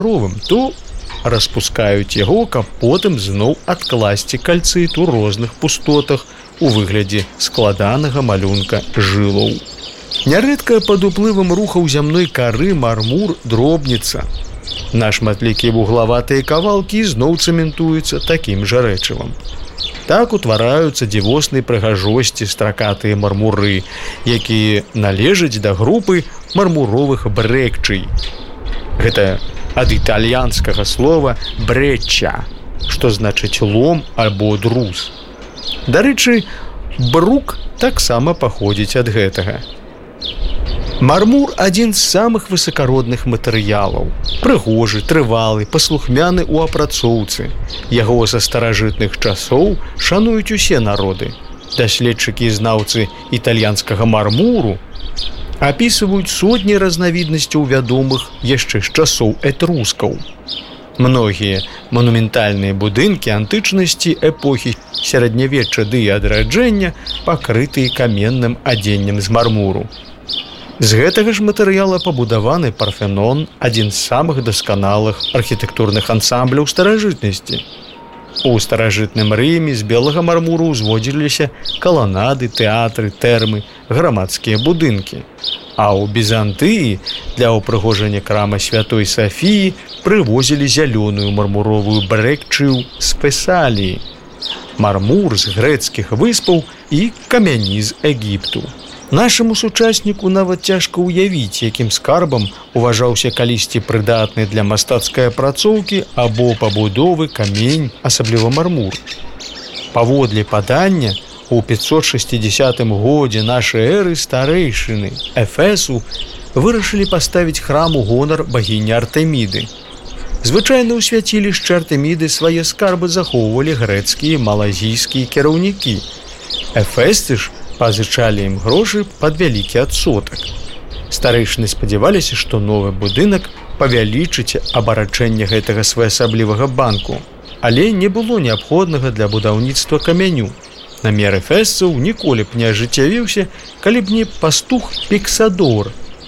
ровым, то распускаюць яго, каб потым зноў адкласці кальцыт у розных пустотах у выглядзе складанага малюнка жылаў. Нярэдка пад уплывам рухаў зямной кары мармур дробніцца. На шматлікія вуглаватыя кавалкі зноў цэментуюцца такім жа рэчывам. Так утвараюцца дзівоснай прыгажосці стракатыя мармуры, якія належаць да групы мармуровых брэкчый. Гэта ад італьянскага слова «брэчча», што значыць лом альбо друз. Дарэчы, брук таксама паходзіць ад гэтага. Мармур – адзін з самых высакародных матэрыялаў. Прыгожы, трывалы, паслухмяны ў апрацоўцы. Яго са старажытных часоў шануюць усе народы. Даследчыкі і знаўцы італьянскага мармуру апісваюць сотні разнавіднасцяў вядомых яшчэ з часоў этрускаў. Многія манументальныя будынкі антычнасці эпохі сярэднявечча ды адраджэння пакрытыя каменным адзеннем з мармуру. З гэтага ж матэрыяла пабудаваны Парфенон, адзін з самых дасканалых архітэктурных ансамбляў старажытнасці. У старажытным Рыме з белага мармуру ўзводзіліся каланады, тэатры, тэрмы, грамадскія будынкі. А ў Бізантыі для ўпрыгожання храма Святой Сафіі прывозілі зялёную мармуровую брэкчыю з Фесаліі, мармур з грэцкіх выспаў і камяні з Егіпту. Нашаму сучасніку нават цяжка ўявіць, якім скарбам уважаўся калісьці прыдатны для мастацкай апрацоўкі або пабудовы камень, асабліва мармур. Паводле падання, у 560 годзе нашай эры старэйшыны Эфесу вырашылі паставіць храм у гонар багіні Артэміды. Звычайна ў свяцілішчы Артэміды свае скарбы захоўвалі грэцкія і малазійскія кіраўнікі. Эфесцы ж пазычалі ім грошы пад вялікі адсотак. Старэйшыны спадзяваліся, што новы будынак павялічыць абарачэнне гэтага своеасаблівага банку, але не было неабходнага для будаўніцтва камяню. Намер эфесцаў ніколі б не ажыццявіўся, калі б не пастух Піксадор.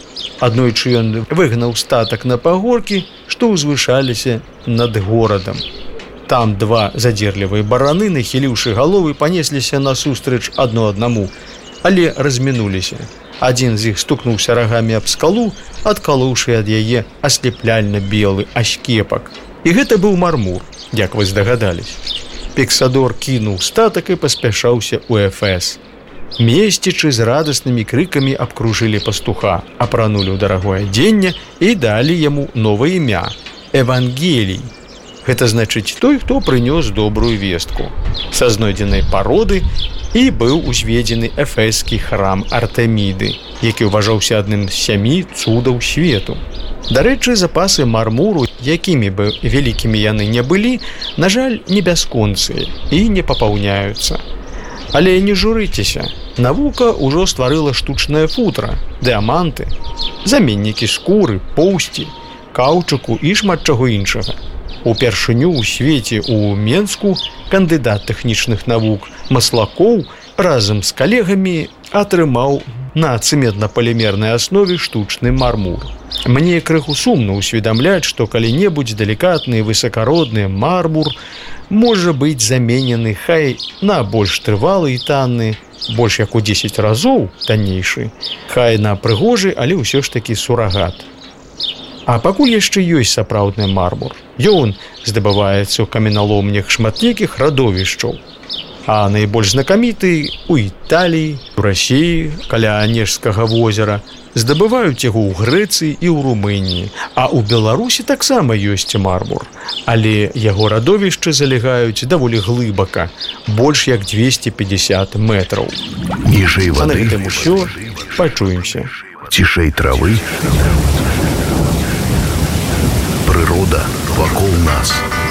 Аднойчы ён выгнаў статак на пагоркі, што ўзвышаліся над горадам. Там два задзерлівыя бараны, нахіліўшы галовы, панесліся насустрач адно аднаму, але размінуліся. Адзін з іх стукнуўся рагамі аб скалу, адкалоўшы ад яе аслепляльна белы ашкепак. І гэта быў мармур, як вы здагадались. Піксадор кінуў статак і паспяшаўся ў Эфес. Месцічы з радаснымі крыкамі абкружылі пастуха, апранулі ў дарагое адзенне і далі яму новае імя – Евангелій. Гэта значыць той, хто прынёс добрую вестку. Са знойдзенай пароды і быў узведзены эфескі храм Артэміды, які ўважаўся адным з 7 цудаў свету. Дарэчы, запасы мармуру, якімі бы вялікімі яны не былі, на жаль, не бясконцыя і не папаўняюцца. Але не журыцеся, навука ўжо стварыла штучнае футра, дыаманты, заменнікі скуры, поўсці, каўчуку і шмат чаго іншага. Упершыню ў свеце ў Менску кандыдат тэхнічных навук Маслакоў разам з калегамі атрымаў на цэментна-палімернай аснове штучны мармур. Мне крыху сумна ўсведамляць, што калі-небудзь далікатны і высакародны мармур можа быць заменены хай на больш трывалы і танны, больш як у 10 разоў таннейшы, хай на прыгожы, але ўсё ж такі сурагат. А пакуль яшчэ ёсць сапраўдны мармур. Ён здабываецца ў каменяломнях шматлікіх радовішчаў. А найбольш знакаміты ў Італіі, у Расіі, каля Анежскага возера, здабываюць яго ў Грэцыі і ў Румыніі. А ў Беларусі таксама ёсць мармур. Але яго радовішчы залягаюць даволі глыбака, больш як 250 метраў. Ніжэй вады. А на гэтым усё. Пачуемся. Цішэй травы. Природа вокруг нас.